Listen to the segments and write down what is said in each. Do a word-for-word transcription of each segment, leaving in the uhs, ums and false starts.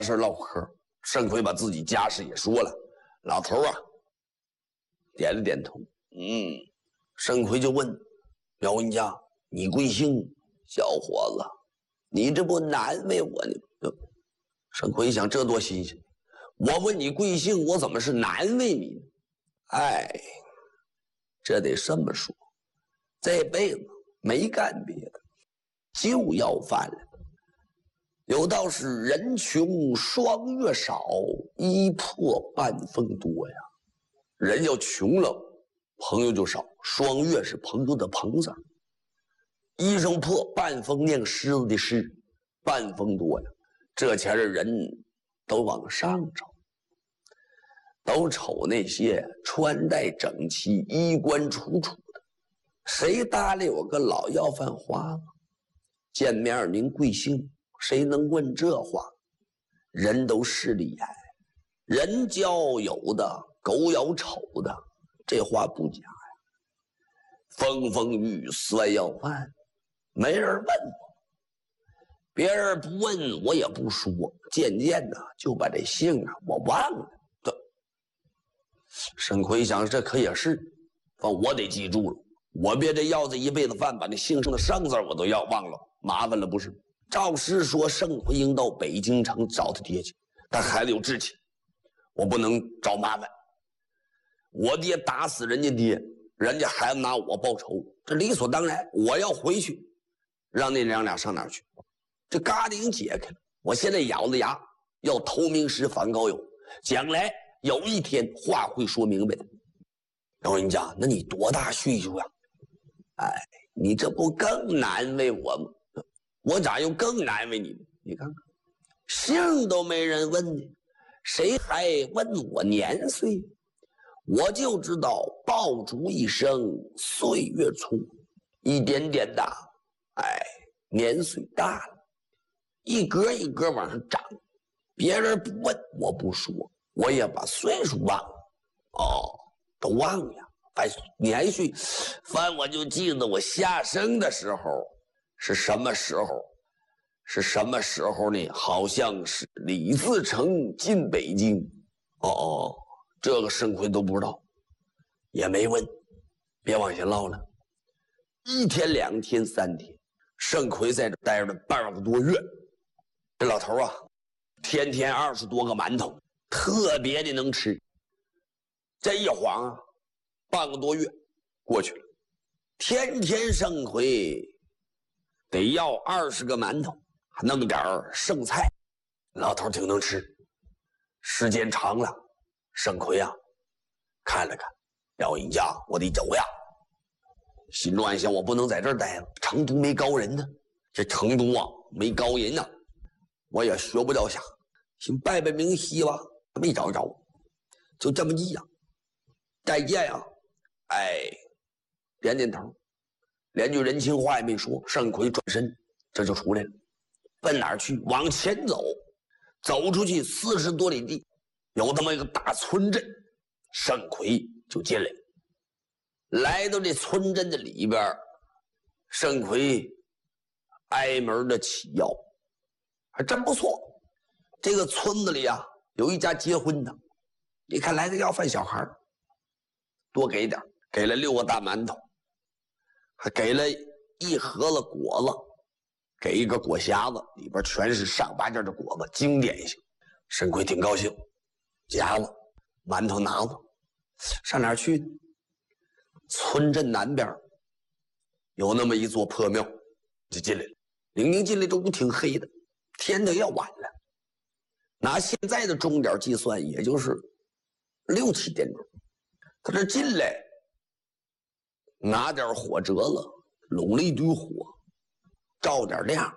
事唠嗑。盛奎把自己家事也说了，老头啊点了点头。嗯，盛奎就问姚文家：“你贵姓？”小伙子，你这不难为我呢？盛奎一想，这多新鲜！我问你贵姓，我怎么是难为你呢？哎，这得这么说，这辈子没干别的，就要饭了。有道是人穷双月少，衣破半风多呀。人要穷了，朋友就少。双月是朋友的朋字，衣裳破半风念狮子的狮，半风多呀。这前的人都往上找，都瞅那些穿戴整齐、衣冠楚楚的，谁搭理我个老要饭花了？见面您贵姓？谁能问这话？人都势利眼，人交有的，狗咬丑的，这话不假呀。风风雨雨算要饭，没人问我，别人不问我也不说，渐渐的就把这姓啊我忘了。这沈奎想，这可也是，反正我得记住了，我别这要这一辈子饭，把那姓上的上字我都要忘了，麻烦了不是？赵师说盛奎应到北京城找他爹去，但孩子有志气，我不能找麻烦。我爹打死人家爹，人家孩子拿我报仇，这理所当然。我要回去，让那娘俩上哪儿去？这嘎铃解开了，我现在咬着牙要投名时反高友，将来有一天话会说明白的。老人家，那你多大岁数呀？哎，你这不更难为我吗？我咋又更难为你呢？你看看，姓都没人问呢，谁还问我年岁？我就知道爆竹一声岁月粗，一点点的，哎，年岁大了，一格一格往上涨。别人不问，我不说，我也把岁数忘了。哦，都忘了，反正年岁，反正我就记得我下生的时候。是什么时候？是什么时候呢？好像是李自成进北京。哦哦，这个盛奎都不知道，也没问，别往下唠了。一天、两天、三天，盛奎在这待了半个多月。这老头啊，天天二十多个馒头，特别的能吃。这一晃啊，半个多月过去了，天天盛奎得要二十个馒头，还弄点剩菜。老头挺能吃。时间长了，盛奎啊，看了看，要人家我得走呀。心中暗想，我不能在这儿待了，成都没高人呢。这成都啊，没高人呢，我也学不了啥。先拜拜明西吧，没找着，就这么地呀。再见呀，哎，点点头。连句人情话也没说，盛奎转身这就出来了，奔哪儿去？往前走，走出去四十多里地，有这么一个大村镇，盛奎就进来了。来到这村镇的里边，盛奎挨门的起要，还真不错。这个村子里啊，有一家结婚的，你看来的要饭小孩，多给点，给了六个大馒头。还给了一盒子果子，给一个果匣子，里边全是上八件的果子，经典性。沈奎挺高兴，匣子、馒头拿着，上哪儿去呢？村镇南边有那么一座破庙，就进来了。领领进来，这屋挺黑的，天都要晚了。拿现在的钟点计算，也就是六七点钟。他这进来。拿点火折子，拢了一堆火，照点亮。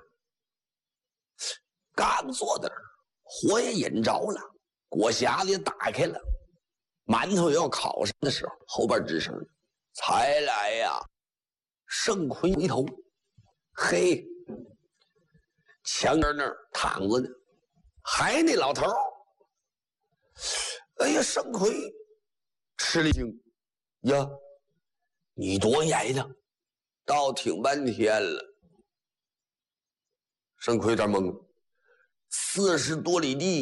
刚坐在那儿，火也引着了，果匣子也打开了，馒头要烤上的时候，后边吱声了：“才来呀！”盛奎回头，嘿，墙根那儿躺着呢，还那老头。哎呀，盛奎吃了一惊，呀！你多矮呢？倒挺半天了。盛奎有点懵了，四十多里地